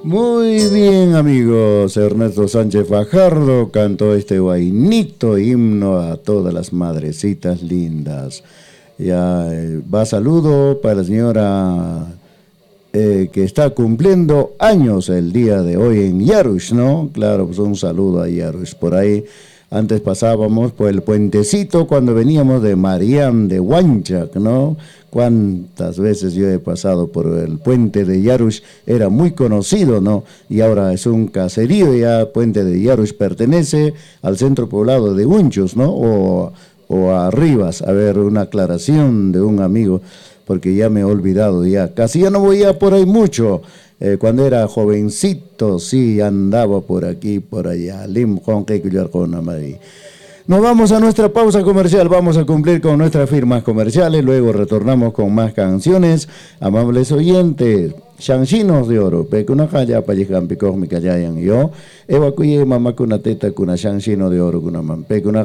Muy bien, amigos. Ernesto Sánchez Fajardo cantó este guainito himno a todas las madrecitas lindas. Ya va saludo para la señora que está cumpliendo años el día de hoy en Yarush, ¿no? Claro, pues un saludo a Yarush. Por ahí antes pasábamos por el puentecito cuando veníamos de Mariam, de Huanchac, ¿no? Cuántas veces yo he pasado por el puente de Yarush, era muy conocido, ¿no? Y ahora es un caserío, ya Puente de Yarush pertenece al centro poblado de Unchos, ¿no? O a Rivas. A ver, una aclaración de un amigo, porque ya me he olvidado ya. Casi ya no voy ya por ahí mucho. Cuando era jovencito, sí, andaba por aquí, por allá. Lim, Juan, con Amari. Nos vamos a nuestra pausa comercial, vamos a cumplir con nuestras firmas comerciales, luego retornamos con más canciones. Amables oyentes, Shanchinos de Oro, Pecuna Jaya, Pallejan, Picoj, Micayayan, yo, evacué mamá con una teta, con una Shanchino de Oro, con una Pecuna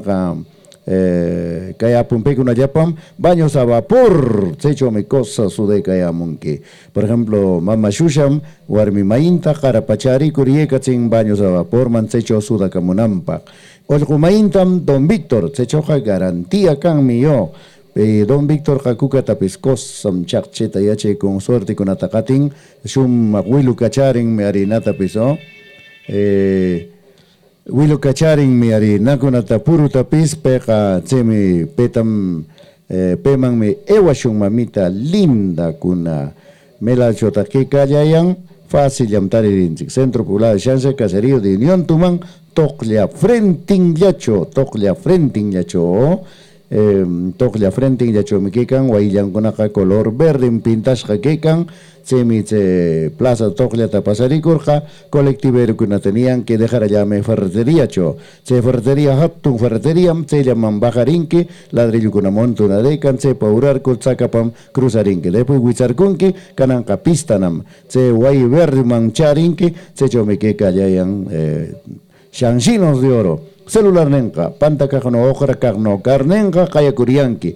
Kaya Pumpe, con una Yapam, baños a vapor, se hecho mi cosa, sude Kaya Munki. Por ejemplo, Mama Shusham, Warmi Mainta, Jarapachari, Kuriekachin, baños a vapor, Mansecho Suda Camunampa. Olgumaintam, Don Víctor, se choja garantía can mío. Don Víctor Jacuca Tapiscos, Sam Chacheta Yache con suerte con Atacatín, Shum Wilu Cacharin, me harinata piso. Wilu Cacharin, me harina con Atapuru Tapis, Peja, Chemi, Petam, Peman, me Ewashun mamita linda, kuna Mela Chotaque Callayan, fácil llamar Centro Poblado de Chance, Caserío de Unión Tumán. Toclia Frenting Yacho, Toclia Frenting Yacho Mikikan, Guayllan Conaja color verde en pintas Jaquecan, Semiche Plaza Toclia Tapasaricurja, colectivero que no tenían que dejar allá me ferretería cho, se ferretería Haptun ferretería, se llaman Bajarinque, ladrillo con una decan, se paurar con Zacapam, Cruzarinque, después Huizarcunque, Cananca Pistanam, se Guay Verde Mancharinque, se chomequeca Yayan, Shanchinos de Oro, celular Nenca, Pantacajano, Ojra Carno, Carnenca, Kaya Curianqui,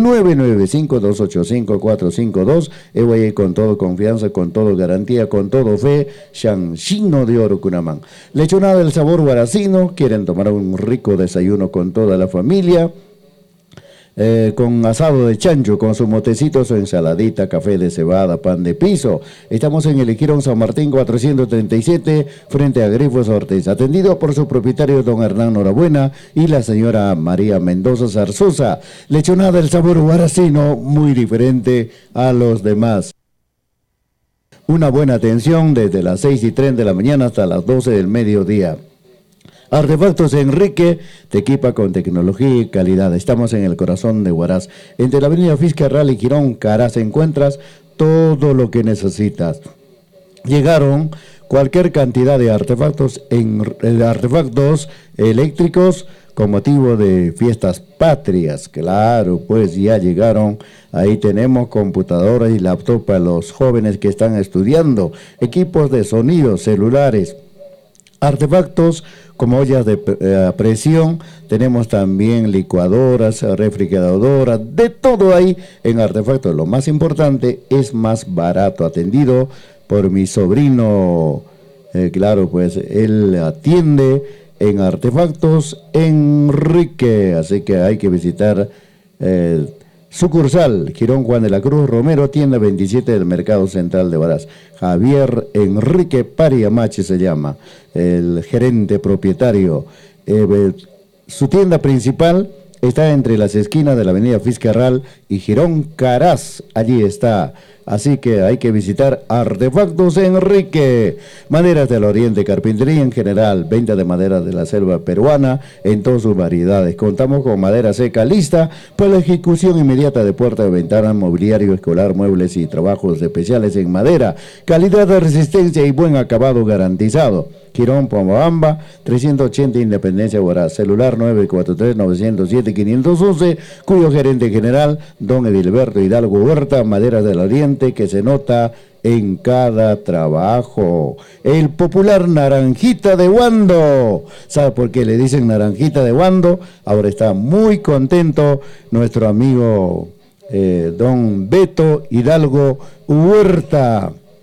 995285452, Ewaye con todo confianza, con todo garantía, con todo fe, Shanchino de Oro Cunamán. Lechonada del sabor guaracino, quieren tomar un rico desayuno con toda la familia. Con asado de chancho, con su motecito, su ensaladita, café de cebada, pan de piso. Estamos en el Equirón San Martín 437, frente a Grifos Ortiz, atendido por su propietario don Hernán Norabuena y la señora María Mendoza Zarzosa. Lechonada del sabor guaracino, muy diferente a los demás. Una buena atención desde las 6:30 de la mañana hasta las 12 del mediodía. Artefactos Enrique te equipa con tecnología y calidad. Estamos en el corazón de Huaraz. Entre la avenida Fiscarral y Quirón, Caraz, encuentras todo lo que necesitas. Llegaron cualquier cantidad de artefactos eléctricos con motivo de fiestas patrias. Claro, pues ya llegaron. Ahí tenemos computadoras y laptops para los jóvenes que están estudiando, equipos de sonido, celulares, artefactos como ollas de presión, tenemos también licuadoras, refrigeradoras, de todo ahí en Artefactos. Lo más importante, es más barato, atendido por mi sobrino, claro, pues él atiende en Artefactos Enrique, así que hay que visitar sucursal, Girón Juan de la Cruz Romero, tienda 27 del Mercado Central de Huaraz. Javier Enrique Pariamachi se llama, el gerente propietario. Su tienda principal está entre las esquinas de la avenida Fiscarral y Girón Caraz, allí está. Así que hay que visitar Artefactos Enrique. Maderas del Oriente, carpintería en general, venta de madera de la selva peruana en todas sus variedades. Contamos con madera seca lista para la ejecución inmediata de puerta de ventana, mobiliario escolar, muebles y trabajos especiales en madera. Calidad de resistencia y buen acabado garantizado. Quirón, Pomabamba, 380 Independencia, Huaraz. Celular 943-907-511, cuyo gerente general, don Edilberto Hidalgo Huerta. Maderas del Oriente, que se nota en cada trabajo. El popular Naranjita de Huando. ¿Sabe por qué le dicen Naranjita de Huando? Ahora está muy contento nuestro amigo don Beto Hidalgo Huerta.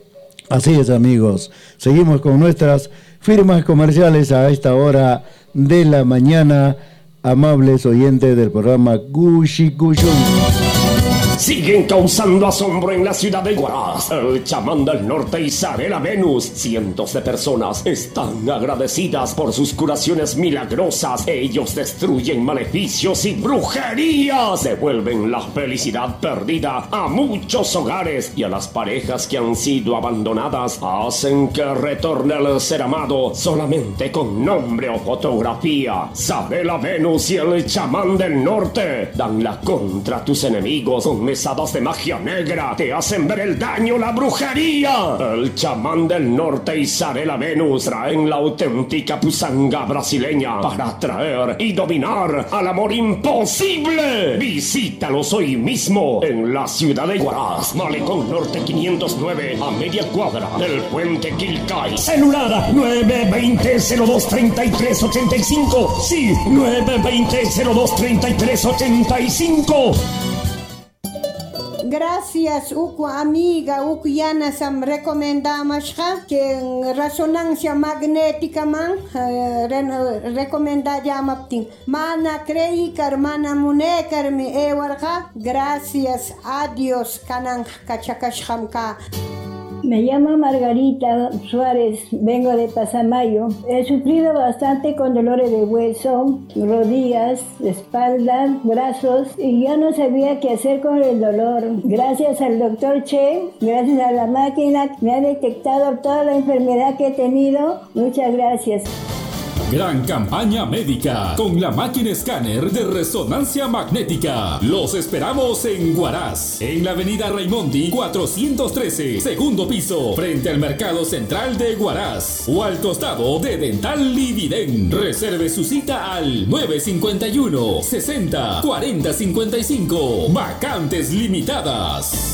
Así es, amigos. Seguimos con nuestras firmas comerciales a esta hora de la mañana. Amables oyentes del programa Gushi Gushun. Siguen causando asombro en la ciudad de Huaraz. El chamán del norte Isabela Venus. Cientos de personas están agradecidas por sus curaciones milagrosas. Ellos destruyen maleficios y brujerías. Devuelven la felicidad perdida a muchos hogares y a las parejas que han sido abandonadas. Hacen que retorne el ser amado solamente con nombre o fotografía. Isabela Venus y el chamán del norte dan la contra a tus enemigos con mesadas de magia negra, te hacen ver el daño, la brujería. El chamán del norte y Isabela Venus traen la auténtica pusanga brasileña para atraer y dominar al amor imposible. Visítalos hoy mismo en la ciudad de Huaraz, Malecón Norte 509, a media cuadra del puente Quilcay. Celular 920-02-3385. Sí, 920-02-3385. Gracias, Uku amiga, Uku Yana Sam recomendamos que en resonancia magnética man recomenda llamaptin. Mana crei mana munekar mi ewarga. Gracias a Dios kanan kachakashkamka. Me llamo Margarita Suárez, vengo de Pasamayo. He sufrido bastante con dolores de hueso, rodillas, espalda, brazos y ya no sabía qué hacer con el dolor. Gracias al doctor Che, gracias a la máquina, me ha detectado toda la enfermedad que he tenido. Muchas gracias. Gran campaña médica con la máquina escáner de resonancia magnética. Los esperamos en Huaraz, en la avenida Raimondi 413, segundo piso, frente al Mercado Central de Huaraz o al costado de Dental Lividen. Reserve su cita al 951 60 40 55. Vacantes limitadas.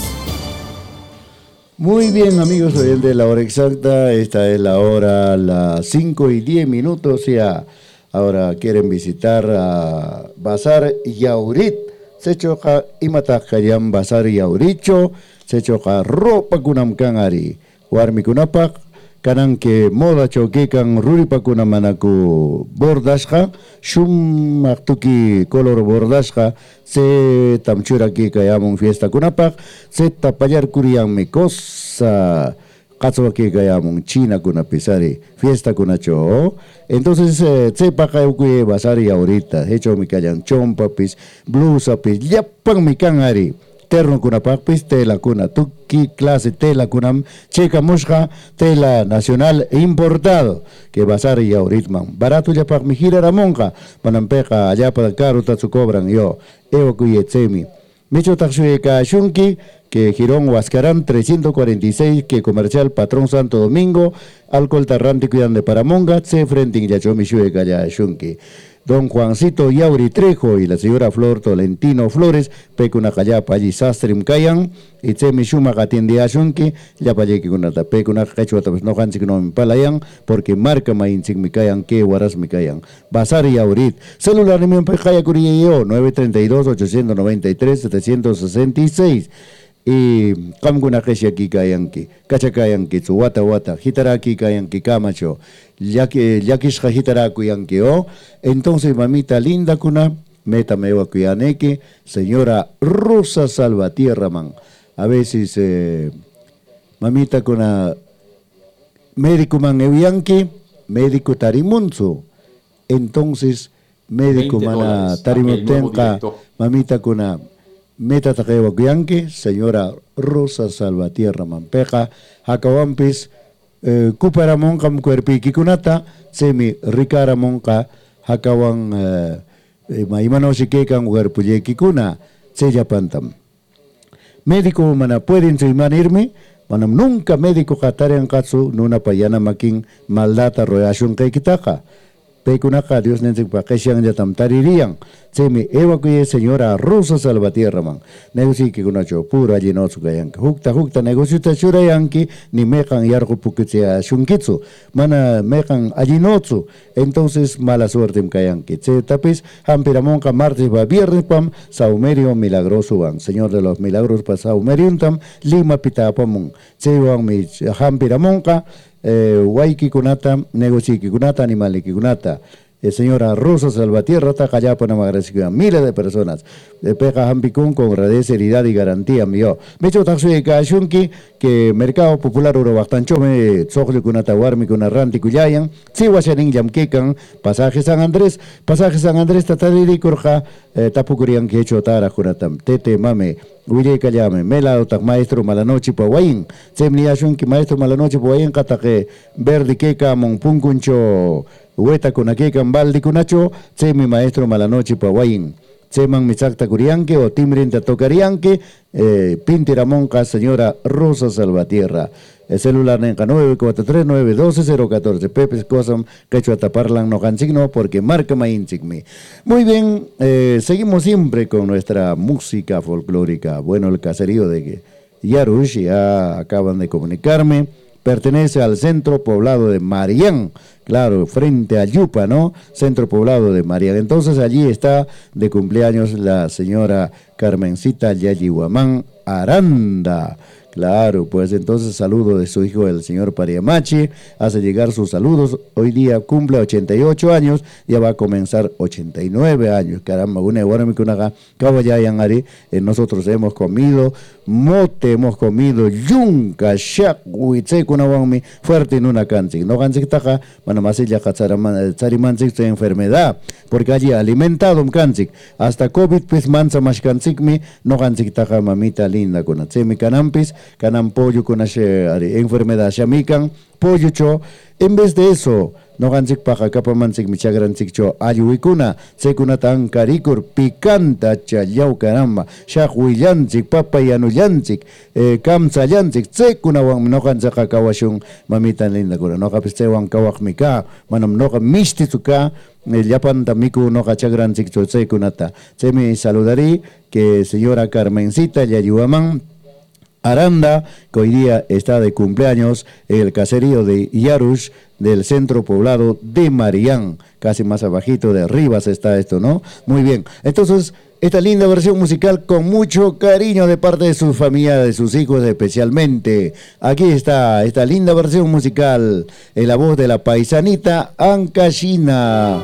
Muy bien, amigos oyentes de la hora exacta, esta es la hora, las 5:10, ya ahora quieren visitar a Bazar Yaurit, se choca imatakayam Bazar Yauricho, se choca ropa kunam kangari, warmi kunapak, kanan que moda choquecan ruripa kunamanaku bordashka, shum aktuki color bordashka, se tamchura ki kayamon fiesta kunapak, se tapayar kuriang mikosa, katsuwa ki kayamon China kunapisari, fiesta kunacho. Entonces, se pakayukuye basari ahorita, hecho mi kayan chompapis, blusa pis, yapang mi kangari. Terno kunapak pis tela kuna tuki clase tela kunam checa musca tela nacional importado que basar y ahorita barato ya pak mi gira ramonca panampeca allá para caro tatsu cobran yo kuyetsemi micho taxueca shunki que Girón Huascarán 346 que comercial Patrón Santo Domingo alcohol tarrante cuidan de Paramonga se frente en yachomi shueca ya shunki. Don Juancito Yauri Trejo y la señora Flor Tolentino Flores, pecuna callapa allí sastrim kayan, y tsemi shuma atiende a shunki, ya pa que una pecuna cachua tapes no hansi que no me palayan, porque marca ma insig mi kayan que guaras mi kayan. Bazar Yaurit, celular ni me empecaya yo, 932-893-766. Y kamguna keshi aquí kayanki, kachakayanki, su wata, hitaraki kayanki camacho, yakishka hitaraku yanki o, entonces mamita linda kuna, meta mewa kuyaneki, señora Rosa Salvatierra man, a veces mamita kuna, médico man ewianki, médico tarimunzo, entonces médico mana tarimutenka, mamita kuna, meta takewa kuyanki, señora Rosa Salvatierra Mampeja, hakawampis, kuparamon kam kuerpi kikunata, semi rikaramon ka, hakawang maimano shikekan kuerpuye kikuna, seya pantam. Médico mana pueden irme, manam nunca médico katarian katsu, nuna payana making maldata royashun kay kitaka. Pecunaka Dios nenzik pakeshan yatam taririan. Semi evacué señora Rosa Salvatierra man. Negoci que kunacho pura lleno su kayanki. Hukta negocio ta churayanki ni mekan yargo pukitsia shunkitsu. Mana mekan allinotsu. Entonces mala suerte kayanki. Se tapis hampiramonka martes va viernes pam saumerio milagroso van. Señor de los milagros pa saumerio tam lima pitapamon. Se van mi hampiramonka waiki kunata negoci que kunata animal que kunata. Señora Rosa Salvatierra está callada por una agradecida miles de personas. Peja Hampicún con agradeceridad y garantía mío. Me hecho taxi de Kashunki que Mercado Popular Oro Bastanchome, Zogli Kunata Warmi con Arranti Kuyayan, Siwashanin Yamkekan, Pasaje San Andrés, Tatari Korja, Tapukurian que hecho Tara Kunatam, Tete Mame. Uye Kayame, Mela Otak Maestro Malanoche Pawain, Semniashunki Maestro Malanoche Pawain, Katake, Verdi Keka, Monpunkuncho. Hueta con aquí cambaldi cunacho, se mi maestro malanoche pawain. Seman misacta curianque o timrinta tocarianque, pintiramonca señora Rosa Salvatierra. El celular en 943-912-014. Pepe Cosam, Quechua Taparlan no cansigno porque marca mainsigmi. Muy bien, seguimos siempre con nuestra música folclórica. Bueno, el caserío de Yarush, ya acaban de comunicarme. Pertenece al centro poblado de Marián, claro, frente a Yupa, ¿no? Centro poblado de Marián. Entonces allí está de cumpleaños la señora Carmencita Yayihuamán Aranda. Claro, pues entonces saludo de su hijo el señor Pariamachi, hace llegar sus saludos, hoy día cumple 88 años, ya va a comenzar 89 años, caramba, nosotros hemos comido mote, hemos comido yunca, shak, huitse, kunawami, fuerte en una cancing, no cancing taja, manamasilla tzarimancing de enfermedad, porque allí alimentado un cancing, hasta COVID, pues mansa más cancing, no cancing taja, mamita linda, con atzemi canampis, canan pollo con enfermedad shamikan pollo cho en vez de eso no gansik paja kapamansik michagranzik cho ayuikuna sekuna tan carikur picanta chayau caramba shahuillansik papayanullansik kamsallansik sekuna wan no gansaka kawashun mamita linda kuna no kapiste wan kawakmika manam no mistitsuka Yapan Tamiku no Hachagranzik cho sekunata semi saludarí que señora Carmencita Yayuamán Aranda, que hoy día está de cumpleaños en el caserío de Yarush del centro poblado de Marián, casi más abajito de Rivas está esto, ¿no? Muy bien, entonces esta linda versión musical con mucho cariño de parte de su familia, de sus hijos especialmente. Aquí está esta linda versión musical en la voz de la paisanita Ancashina.